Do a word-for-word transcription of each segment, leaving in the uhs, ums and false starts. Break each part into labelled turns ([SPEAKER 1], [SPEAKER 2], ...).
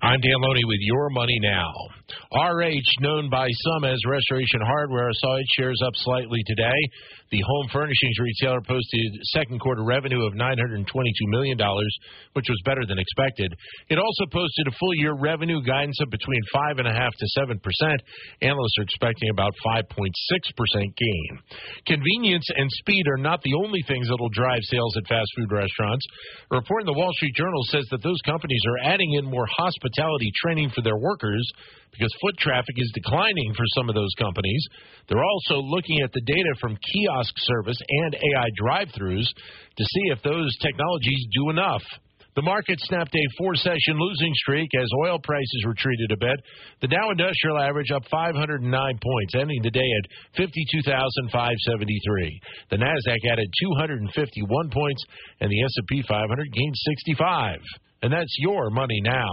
[SPEAKER 1] I'm Dan Loney with Your Money Now. R H, known by some as Restoration Hardware, saw its shares up slightly today. The home furnishings retailer posted second quarter revenue of nine hundred twenty-two million dollars, which was better than expected. It also posted a full-year revenue guidance of between five point five to seven percent. Analysts are expecting about five point six percent gain. Convenience and speed are not the only things that will drive sales at fast food restaurants. A report in the Wall Street Journal says that those companies are adding in more hospitality training for their workers because foot traffic is declining for some of those companies. They're also looking at the data from kiosk service and A I drive-thrus to see if those technologies do enough. The market snapped a four-session losing streak as oil prices retreated a bit. The Dow Industrial Average up five hundred nine points, ending the day at fifty-two thousand five hundred seventy-three. The Nasdaq added two hundred fifty-one points, and the S and P five hundred gained sixty-five. And that's Your Money Now.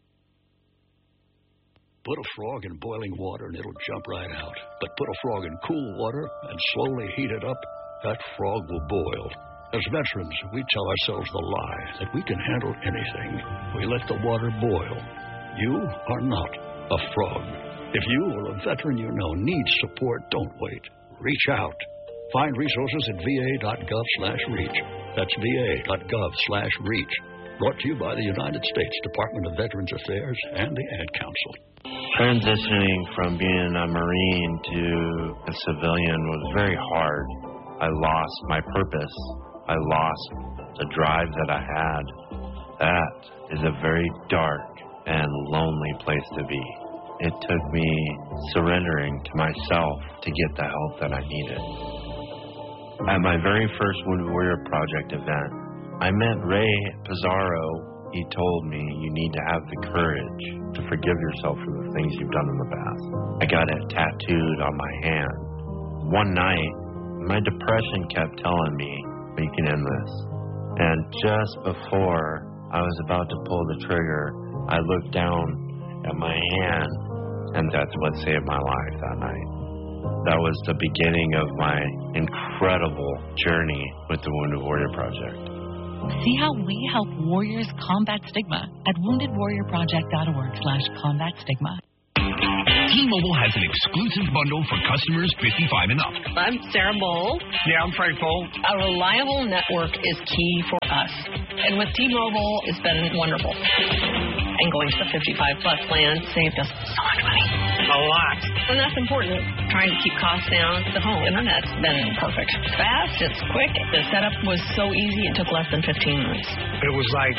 [SPEAKER 2] Put a frog in boiling water and it'll jump right out. But put a frog in cool water and slowly heat it up, that frog will boil. As veterans, we tell ourselves the lie that we can handle anything. We let the water boil. You are not a frog. If you or a veteran you know needs support, don't wait. Reach out. Find resources at va.gov slash reach. That's va.gov slash reach. Brought to you by the United States Department of Veterans Affairs and the Ad Council.
[SPEAKER 3] Transitioning from being a Marine to a civilian was very hard. I lost my purpose. I lost the drive that I had. That is a very dark and lonely place to be. It took me surrendering to myself to get the help that I needed. At my very first Wounded Warrior Project event, I met Ray Pizarro. He told me you need to have the courage to forgive yourself for the things you've done in the past. I got it tattooed on my hand. One night, my depression kept telling me, you can end this. And just before I was about to pull the trigger, I looked down at my hand, and that's what saved my life that night. That was the beginning of my incredible journey with the Wounded Warrior Project.
[SPEAKER 4] See how we help warriors combat stigma at woundedwarriorproject.org slash combat stigma.
[SPEAKER 5] T-Mobile has an exclusive bundle for customers fifty-five and up.
[SPEAKER 6] I'm Sarah Bowl.
[SPEAKER 5] Yeah, I'm Frank Bowl.
[SPEAKER 6] A reliable network is key for us. And with T-Mobile, it's been wonderful. And going to the fifty-five plus plan saved us so much money.
[SPEAKER 5] A lot.
[SPEAKER 6] And that's important. Trying to keep costs down. The home internet's been perfect. Fast, it's quick. The setup was so easy, it took less than fifteen minutes.
[SPEAKER 7] It was like,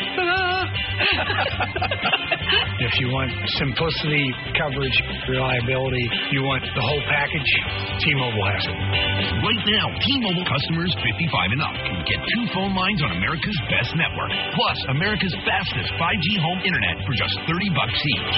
[SPEAKER 7] if you want simplicity, coverage, reliability, you want the whole package, T-Mobile has it.
[SPEAKER 5] Right now, T-Mobile customers fifty-five and up can get two phone lines on America's best network, plus America's fastest five G home internet for just thirty bucks each.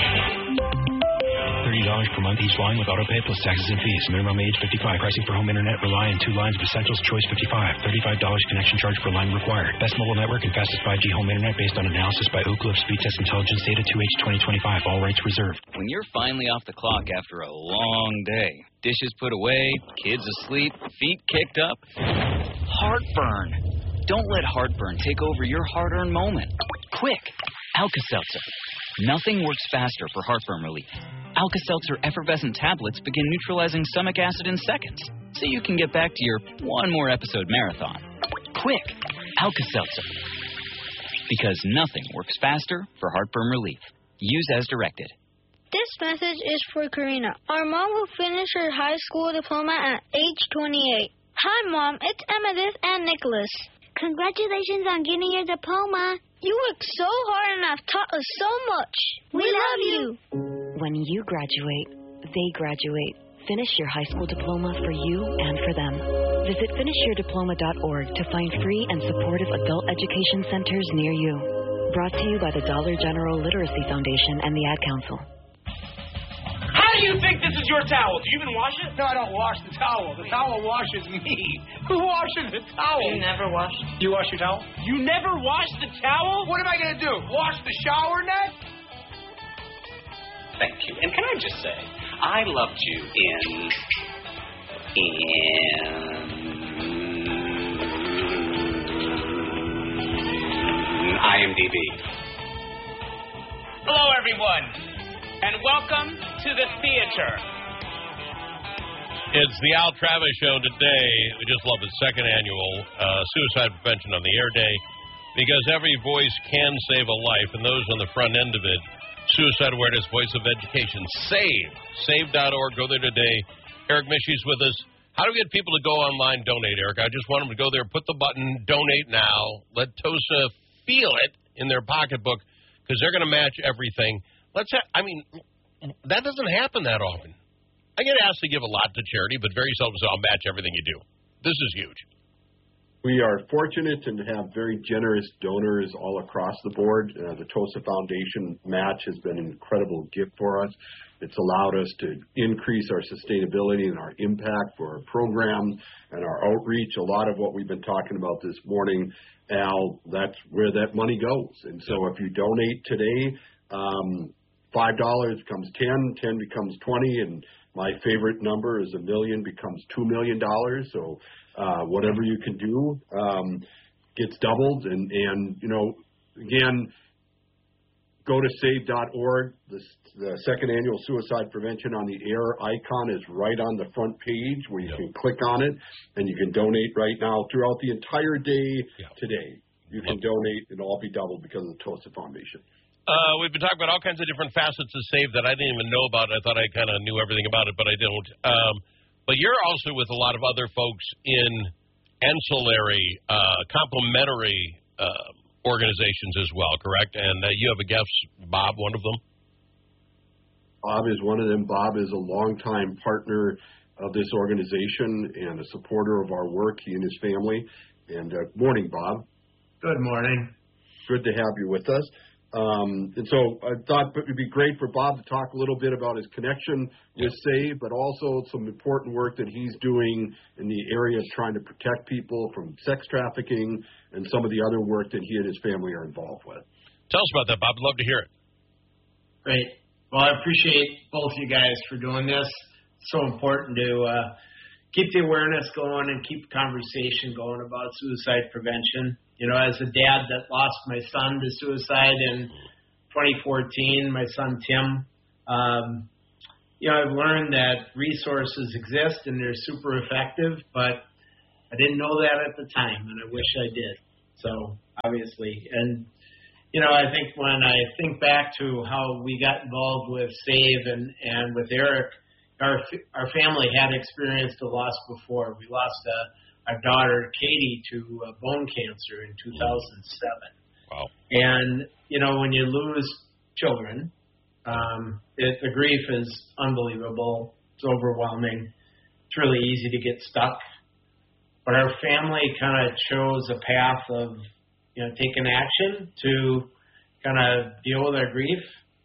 [SPEAKER 8] thirty dollars per month each line with autopay plus taxes and fees. Minimum age fifty-five. Pricing for home internet rely on two lines of Essentials Choice fifty-five. thirty-five dollars connection charge per line required. Best mobile network and fastest five G home internet based on analysis by Ookla of Speed Test Intelligence Data two H twenty twenty-five. All rights reserved.
[SPEAKER 9] When you're finally off the clock after a long day, dishes put away, kids asleep, feet kicked up, heartburn. Don't let heartburn take over your hard-earned moment. Quick, Alka-Seltzer. Nothing works faster for heartburn relief. Alka-Seltzer effervescent tablets begin neutralizing stomach acid in seconds, so you can get back to your one more episode marathon. Quick, Alka-Seltzer. Because nothing works faster for heartburn relief. Use as directed.
[SPEAKER 10] This message is for Karina, our mom who finished her high school diploma at age twenty-eight. Hi, Mom. It's Amethyst and Nicholas.
[SPEAKER 11] Congratulations on getting your diploma.
[SPEAKER 10] You worked so hard and have taught us so much.
[SPEAKER 11] We, we love you.
[SPEAKER 12] When you graduate, they graduate. Finish your high school diploma for you and for them. Visit finish your diploma dot org to find free and supportive adult education centers near you. Brought to you by the Dollar General Literacy Foundation and the Ad Council.
[SPEAKER 13] How do you think this is your towel? Do you even wash it?
[SPEAKER 7] No, I don't wash the towel. The towel washes me. Who washes the towel?
[SPEAKER 6] You never wash.
[SPEAKER 7] You wash your towel?
[SPEAKER 13] You never wash the towel?
[SPEAKER 7] What am I going to do? Wash the shower net?
[SPEAKER 13] Thank you. And can I just say, I loved you in... in... IMDb. Hello, everyone, and welcome to the theater.
[SPEAKER 14] It's the Al Travis Show today. We just love the second annual uh, Suicide Prevention on the Air Day, because every voice can save a life, and those on the front end of it, Suicide Awareness, Voice of Education, SAVE, save dot org. Go there today. Eric Mishy's with us. How do we get people to go online, donate, Eric? I just want them to go there, put the button, donate now. Let TOSA feel it in their pocketbook, because they're going to match everything. Let's ha- I mean, that doesn't happen that often. I get asked to give a lot to charity, but very seldom say I'll match everything you do. This is huge.
[SPEAKER 15] We are fortunate to have very generous donors all across the board. Uh, the TOSA Foundation match has been an incredible gift for us. It's allowed us to increase our sustainability and our impact for our program and our outreach. A lot of what we've been talking about this morning, Al, that's where that money goes. And so if you donate today, um, five dollars becomes ten, ten becomes twenty, and my favorite number is a million becomes two million dollars. So uh, whatever you can do um, gets doubled. And, and, you know, again, go to save dot org. The, the second annual Suicide Prevention on the Air icon is right on the front page where you yep. can click on it, and you can donate right now throughout the entire day yep. today. You can donate. It'll all be doubled because of the TOSA Foundation.
[SPEAKER 14] Uh, we've been talking about all kinds of different facets of SAVE that I didn't even know about. I thought I kind of knew everything about it, but I don't. Um, but you're also with a lot of other folks in ancillary, uh, complementary uh, organizations as well, correct? And uh, you have a guest, Bob, one of them?
[SPEAKER 15] Bob is one of them. Bob is a longtime partner of this organization and a supporter of our work, he and his family. And uh, morning, Bob.
[SPEAKER 16] Good morning.
[SPEAKER 15] Good to have you with us. Um, and so I thought it would be great for Bob to talk a little bit about his connection with SAVE, but also some important work that he's doing in the area of trying to protect people from sex trafficking and some of the other work that he and his family are involved with.
[SPEAKER 14] Tell us about that, Bob. I'd love to hear it.
[SPEAKER 16] Great. Well, I appreciate both you guys for doing this. It's so important to uh, keep the awareness going and keep conversation going about suicide prevention. You know, as a dad that lost my son to suicide in twenty fourteen, my son Tim, um, you know, I've learned that resources exist and they're super effective, but I didn't know that at the time, and I wish I did. So, obviously, and, you know, I think when I think back to how we got involved with SAVE and, and with Eric, our our family had experienced a loss before. We lost a our daughter, Katie, to uh, bone cancer in two thousand seven.
[SPEAKER 14] Wow.
[SPEAKER 16] And, you know, when you lose children, um, it, the grief is unbelievable. It's overwhelming. It's really easy to get stuck. But our family kind of chose a path of, you know, taking action to kind of deal with our grief.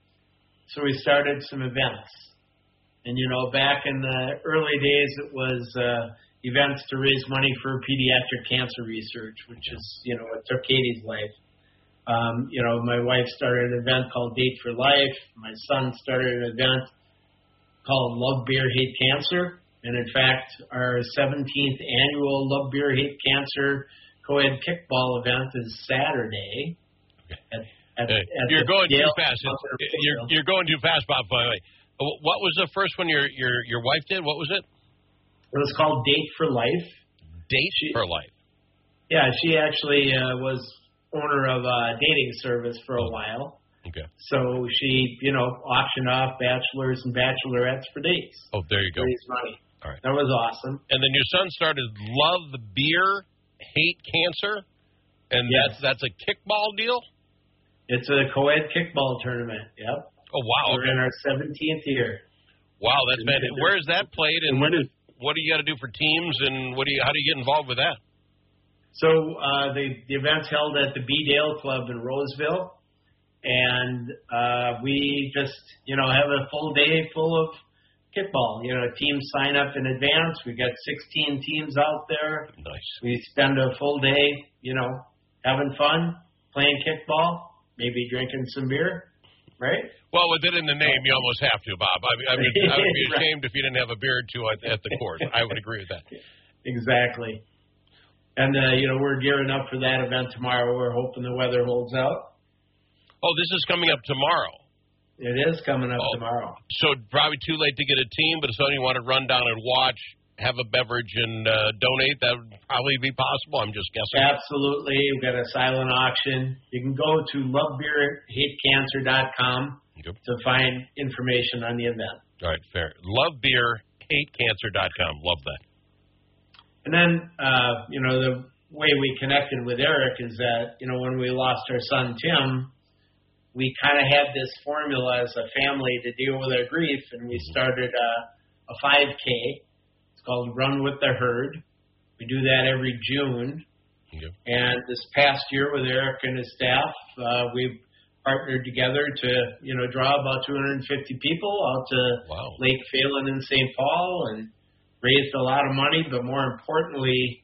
[SPEAKER 16] So we started some events. And, you know, back in the early days, it was uh, events to raise money for pediatric cancer research, which is, you know, what took Katie's life. Um, you know, my wife started an event called Date for Life. My son started an event called Love, Beer, Hate Cancer. And, in fact, our seventeenth annual Love, Beer, Hate Cancer co-ed kickball event is Saturday. At, at,
[SPEAKER 14] hey,
[SPEAKER 16] at
[SPEAKER 14] you're going
[SPEAKER 16] Dale
[SPEAKER 14] too fast. You're, you're going too fast, Bob, by the way. What was the first one your, your, your wife did? What was it?
[SPEAKER 16] It was called Date for Life.
[SPEAKER 14] Date she, for Life.
[SPEAKER 16] Yeah, she actually uh, was owner of a dating service for a while.
[SPEAKER 14] Okay.
[SPEAKER 16] So she, you know, auctioned off bachelors and bachelorettes for dates.
[SPEAKER 14] Oh, there you go.
[SPEAKER 16] Raise money.
[SPEAKER 14] All right.
[SPEAKER 16] That was awesome.
[SPEAKER 14] And then your son started Love the Beer, Hate Cancer, and
[SPEAKER 16] yes.
[SPEAKER 14] that's that's a kickball deal?
[SPEAKER 16] It's a co-ed kickball tournament, yep.
[SPEAKER 14] Oh, wow.
[SPEAKER 16] We're in our seventeenth year.
[SPEAKER 14] Wow, that's bad. Where is that played, and,
[SPEAKER 15] and when is,
[SPEAKER 14] what do you got to do for teams, and what do you, how do you get involved with that?
[SPEAKER 16] So uh, the, the event's held at the B. Dale Club in Roseville, and uh, we just, you know, have a full day full of kickball. You know, teams sign up in advance. We got sixteen teams out there.
[SPEAKER 14] Nice. We
[SPEAKER 16] spend a full day, you know, having fun, playing kickball, maybe drinking some beer. Right?
[SPEAKER 14] Well, with it in the name, you almost have to, Bob. I, I, mean, I would be ashamed right. if you didn't have a beer or two at, at the court. I would agree with that.
[SPEAKER 16] Exactly. And, uh, you know, we're gearing up for that event tomorrow. We're hoping the weather holds out.
[SPEAKER 14] Oh, this is coming up tomorrow.
[SPEAKER 16] It is coming up
[SPEAKER 14] oh.
[SPEAKER 16] tomorrow.
[SPEAKER 14] So probably too late to get a team, but if somebody want to run down and watch, have a beverage, and uh, donate, that would probably be possible. I'm just guessing.
[SPEAKER 16] Absolutely. We've got a silent auction. You can go to love beer hate cancer dot com
[SPEAKER 14] yep.
[SPEAKER 16] to find information on the event.
[SPEAKER 14] All right, fair. love beer hate cancer dot com. Love that.
[SPEAKER 16] And then, uh, you know, the way we connected with Eric is that, you know, when we lost our son, Tim, we kind of had this formula as a family to deal with our grief, and we started a, a five K. Called Run with the Herd. We do that every June.
[SPEAKER 14] Yep.
[SPEAKER 16] And this past year with Eric and his staff, uh, we've partnered together to, you know, draw about two hundred fifty people out to
[SPEAKER 14] wow.
[SPEAKER 16] Lake Phelan in Saint Paul and raised a lot of money, but more importantly,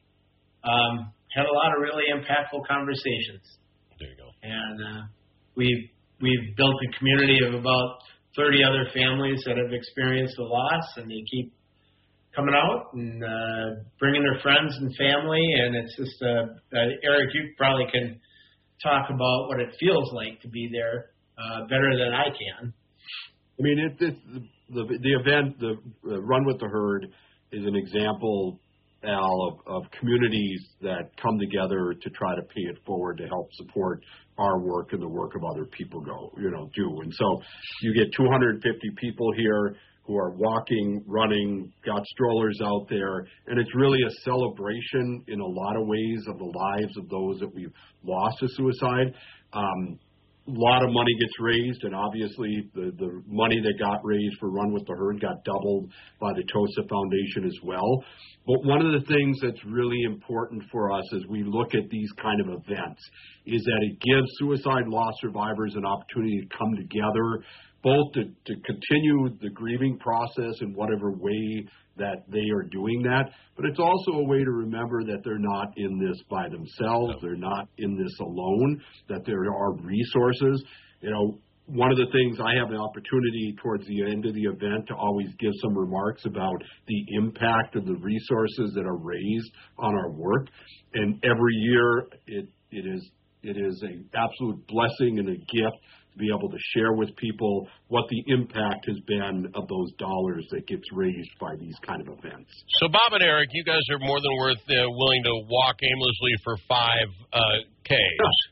[SPEAKER 16] um, had a lot of really impactful conversations.
[SPEAKER 14] There you go.
[SPEAKER 16] And uh, we've, we've built a community of about thirty other families that have experienced a loss, and they keep coming out and uh, bringing their friends and family, and it's just, uh, uh, Eric, you probably can talk about what it feels like to be there uh, better than I can.
[SPEAKER 15] I mean, it, it, the, the the event, the uh, Run with the Herd, is an example, Al, of, of communities that come together to try to pay it forward to help support our work and the work of other people go, you know, do. And so you get two hundred fifty people here who are walking, running, got strollers out there, and it's really a celebration in a lot of ways of the lives of those that we've lost to suicide. Um, a lot of money gets raised, and obviously the, the money that got raised for Run with the Herd got doubled by the TOSA Foundation as well. But one of the things that's really important for us as we look at these kind of events is that it gives suicide loss survivors an opportunity to come together, both to, to continue the grieving process in whatever way that they are doing that, but it's also a way to remember that they're not in this by themselves, no. They're not in this alone, that there are resources. You know, one of the things I have an opportunity towards the end of the event to always give some remarks about the impact of the resources that are raised on our work, and every year it it is it is an absolute blessing and a gift to be able to share with people what the impact has been of those dollars that gets raised by these kind of events.
[SPEAKER 14] So, Bob and Eric, you guys are more than worth uh, willing to walk aimlessly for five uh, Ks.